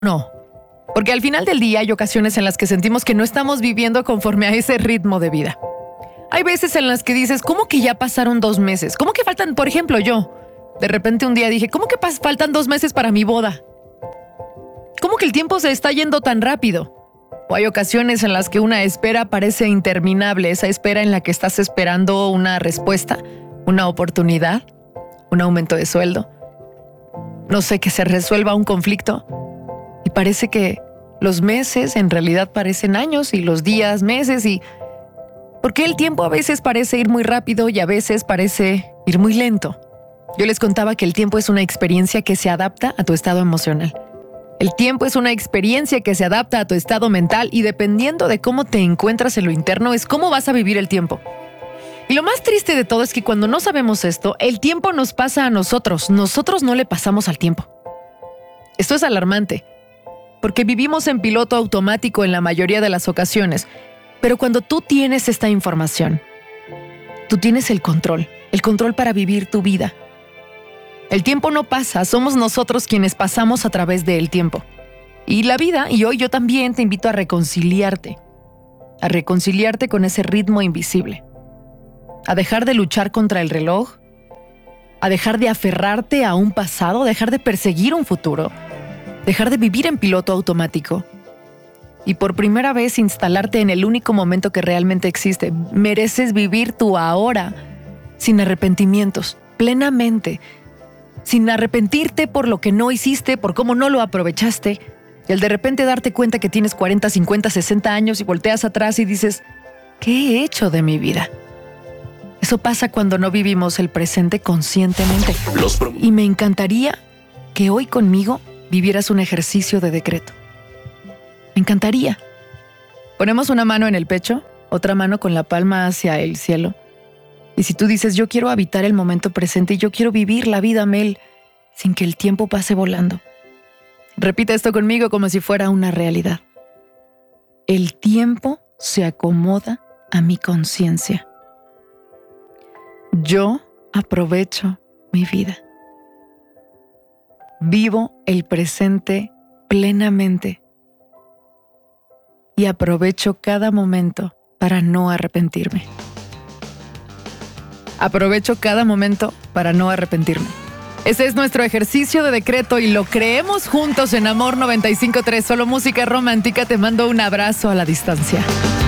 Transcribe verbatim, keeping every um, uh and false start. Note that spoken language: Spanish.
No, porque al final del día hay ocasiones en las que sentimos que no estamos viviendo conforme a ese ritmo de vida. Hay veces en las que dices, ¿cómo que ya pasaron dos meses? ¿Cómo que faltan, por ejemplo, yo? De repente un día dije, ¿cómo que pas- faltan dos meses para mi boda? ¿Cómo que el tiempo se está yendo tan rápido? O hay ocasiones en las que una espera parece interminable, esa espera en la que estás esperando una respuesta, una oportunidad, un aumento de sueldo. No sé, que se resuelva un conflicto. Y parece que los meses en realidad parecen años y los días meses y... Porque el tiempo a veces parece ir muy rápido y a veces parece ir muy lento. Yo les contaba que el tiempo es una experiencia que se adapta a tu estado emocional. El tiempo es una experiencia que se adapta a tu estado mental y dependiendo de cómo te encuentras en lo interno es cómo vas a vivir el tiempo. Y lo más triste de todo es que cuando no sabemos esto, el tiempo nos pasa a nosotros, nosotros no le pasamos al tiempo. Esto es alarmante, porque vivimos en piloto automático en la mayoría de las ocasiones, pero cuando tú tienes esta información, tú tienes el control, el control para vivir tu vida. El tiempo no pasa, somos nosotros quienes pasamos a través del tiempo. Y la vida, y hoy yo también te invito a reconciliarte, a reconciliarte con ese ritmo invisible, a dejar de luchar contra el reloj, a dejar de aferrarte a un pasado, dejar de perseguir un futuro, dejar de vivir en piloto automático y por primera vez instalarte en el único momento que realmente existe. Mereces vivir tu ahora sin arrepentimientos, plenamente, sin arrepentirte por lo que no hiciste, por cómo no lo aprovechaste. Y al de repente darte cuenta que tienes cuarenta, cincuenta, sesenta años y volteas atrás y dices, ¿qué he hecho de mi vida? Eso pasa cuando no vivimos el presente conscientemente. Los pro- Y me encantaría que hoy conmigo vivieras un ejercicio de decreto. Me encantaría. Ponemos una mano en el pecho, otra mano con la palma hacia el cielo. Y si tú dices, yo quiero habitar el momento presente y yo quiero vivir la vida, Mel, sin que el tiempo pase volando. Repite esto conmigo como si fuera una realidad. El tiempo se acomoda a mi conciencia. Yo aprovecho mi vida. Vivo el presente plenamente y aprovecho cada momento para no arrepentirme. Aprovecho cada momento para no arrepentirme. Ese es nuestro ejercicio de decreto y lo creemos juntos en Amor noventa y cinco punto tres. Solo música romántica. Te mando un abrazo a la distancia.